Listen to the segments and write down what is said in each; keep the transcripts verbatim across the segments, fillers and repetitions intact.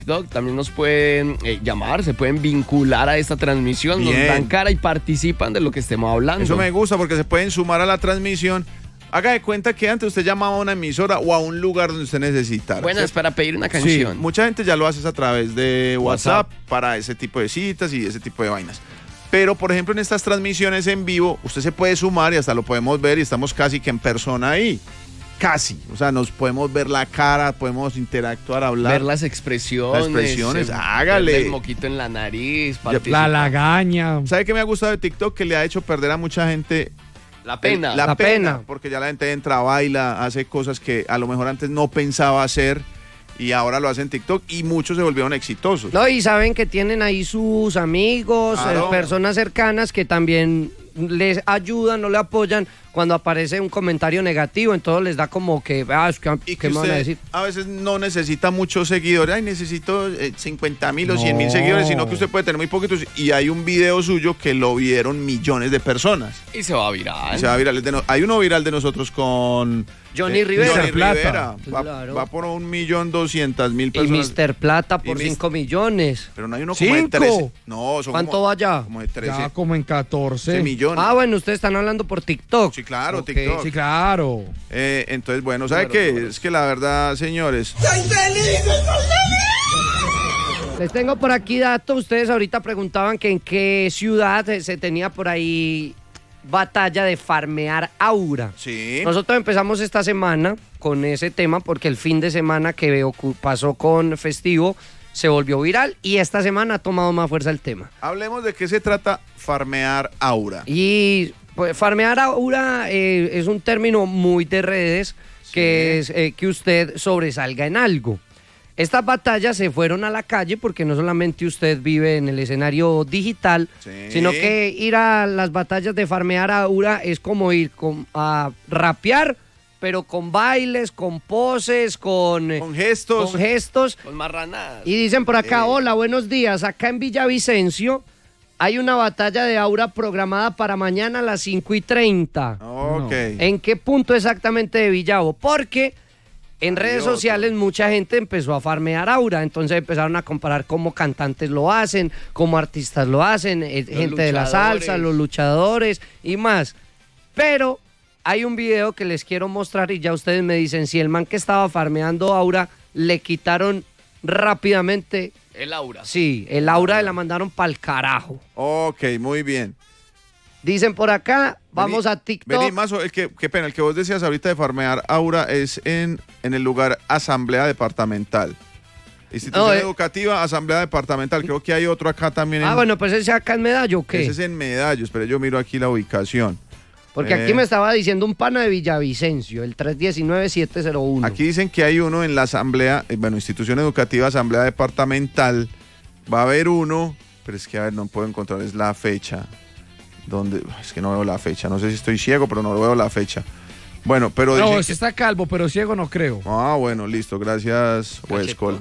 También nos pueden eh, llamar, se pueden vincular a esta transmisión, Bien. nos dan cara y participan de lo que estemos hablando. Eso me gusta porque se pueden sumar a la transmisión. Haga de cuenta que antes usted llamaba a una emisora o a un lugar donde usted necesitara. Bueno, es ¿cierto? para pedir una canción. Sí, mucha gente ya lo hace a través de WhatsApp, WhatsApp para ese tipo de citas y ese tipo de vainas. Pero, por ejemplo, en estas transmisiones en vivo, usted se puede sumar y hasta lo podemos ver y estamos casi que en persona ahí. Casi. O sea, nos podemos ver la cara, podemos interactuar, hablar. Ver las expresiones. Las expresiones, eh, hágale. ver el moquito en la nariz. La participar. lagaña. ¿Sabe qué me ha gustado de TikTok? Que le ha hecho perder a mucha gente La pena. La, La pena, pena. porque ya la gente entra, baila, hace cosas que a lo mejor antes no pensaba hacer y ahora lo hacen en TikTok y muchos se volvieron exitosos. No, y saben que tienen ahí sus amigos, Claro. eh, personas cercanas que también les ayudan, no le apoyan cuando aparece un comentario negativo, entonces les da como que, ah, es que, Y ¿qué que me van a usted decir? a veces no necesita muchos seguidores, ay, necesito eh, cincuenta mil o cien mil No. seguidores, sino que usted puede tener muy poquitos y hay un video suyo que lo vieron millones de personas. Y se va viral. Y se va viral. Es de no- hay uno viral de nosotros con Johnny eh, Rivera. Johnny Plata. Rivera. Va, Claro. va por un millón doscientas mil Y personas. mister Plata por Y mis- cinco millones. Pero no hay uno como de ¿Cinco? trece. No, son ¿Cuánto como, va ya? como de trece Ya como en catorce. millones. Ah, bueno, ustedes están hablando por TikTok. Sí, claro, Ok. TikTok. Sí, claro. Eh, entonces, bueno, ¿sabe Claro, qué? claro. Es que la verdad, señores, Les tengo por aquí datos. Ustedes ahorita preguntaban que en qué ciudad eh, se tenía por ahí batalla de farmear aura. sí. Nosotros empezamos esta semana con ese tema porque el fin de semana que ocu- pasó con festivo se volvió viral y esta semana ha tomado más fuerza el tema. Hablemos de qué se trata farmear aura. Y pues, farmear aura eh, es un término muy de redes que es eh, que usted sobresalga en algo. Estas batallas se fueron a la calle porque no solamente usted vive en el escenario digital, Sí. sino que ir a las batallas de farmear aura es como ir con- a rapear, pero con bailes, con poses, con, eh, Con gestos. con gestos. Con marranadas. Y dicen por acá, Eh. hola, buenos días. Acá en Villavicencio hay una batalla de aura programada para mañana a las cinco y treinta. Ok. ¿En qué punto exactamente de Villavo? Porque en Hay redes otro. sociales mucha gente empezó a farmear aura, entonces empezaron a comparar cómo cantantes lo hacen, cómo artistas lo hacen, eh, gente de la luchadores. salsa, los luchadores y más. Pero hay un video que les quiero mostrar y ya ustedes me dicen si el man que estaba farmeando aura le quitaron rápidamente. El aura. Sí, el aura la mandaron pa'l carajo. Ok, muy bien. Dicen por acá, vamos Vení- a TikTok. Vení, Mazo, el que, qué pena, el que vos decías ahorita de farmear aura es en, en el lugar Asamblea Departamental. Institución No, eh. Educativa, Asamblea Departamental. Creo que hay otro acá también. Ah, en, bueno, pues ese acá en Medallo, ¿o qué? Ese es en Medallos, pero yo miro aquí la ubicación. Porque Eh. aquí me estaba diciendo un pana de Villavicencio, el tres uno nueve siete cero uno. Aquí dicen que hay uno en la Asamblea, eh, bueno, Institución Educativa, Asamblea Departamental. Va a haber uno, pero es que a ver, no puedo encontrar, es la fecha. Donde, es que no veo la fecha, no sé si estoy ciego, pero no veo la fecha. Bueno, pero No, dicen ese que- está calvo, pero ciego no creo. Ah, bueno, listo, gracias, Westcol.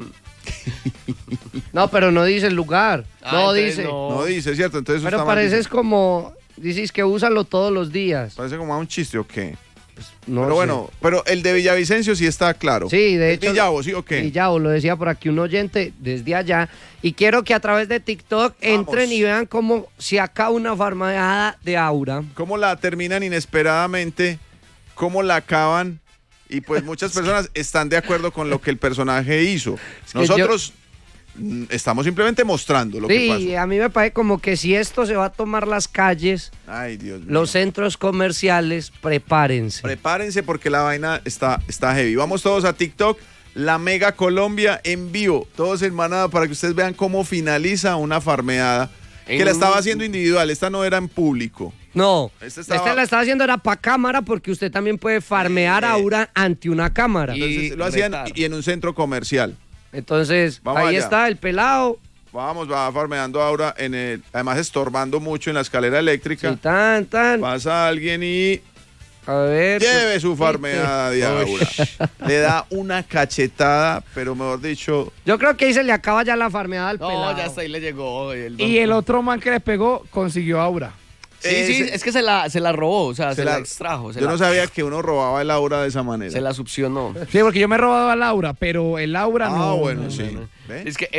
No, pero no dice el lugar. Ah, no entonces dice. no. No dice, ¿cierto? Entonces eso Pero está mal pareces dicho. como. Dices que úsalo todos los días. Parece como a un chiste o qué. No pero sé. bueno, pero el de Villavicencio sí está claro. Sí, de ¿Es hecho. Villavo, sí o qué? Villavo, lo decía por aquí un oyente desde allá. Y quiero que a través de TikTok entren y vean cómo se acaba una farmadeada de aura. Cómo la terminan inesperadamente, cómo la acaban. Y pues muchas personas están de acuerdo con lo que el personaje hizo. que Nosotros mm, estamos simplemente mostrando lo que Sí, pasó. a mí me parece como que si esto se va a tomar las calles, Ay, Dios mío. los centros comerciales, prepárense. Prepárense porque la vaina está, está heavy. Vamos todos a TikTok, La Mega Colombia en vivo, todos en manada para que ustedes vean cómo finaliza una farmeada que En la un- estaba haciendo individual, esta no era en público. No, Este esta estaba- la estaba haciendo era para cámara porque usted también puede farmear Eh. aura ante una cámara. Y- Entonces lo hacían retar. y en un centro comercial. Entonces, Vamos ahí allá. está el pelado. Vamos, va farmeando ahora, en el, además estorbando mucho en la escalera eléctrica. Sí, tan, tan. Pasa alguien y A ver. lleve su farmeada de Uy. aura. Le da una cachetada, pero mejor dicho, Yo creo que ahí se le acaba ya la farmeada al No, pelado. ya hasta ahí le llegó. El Y el otro man que le pegó consiguió aura. Sí, Eh, sí, se- es que se la, se la robó, o sea, se, se la, la- extrajo, se Yo la, no sabía que uno robaba el aura de esa manera. se la succionó. Sí, porque yo me he robado a Laura, pero el Laura Ah, no. bueno, no, sí. no. ¿Ve? Es que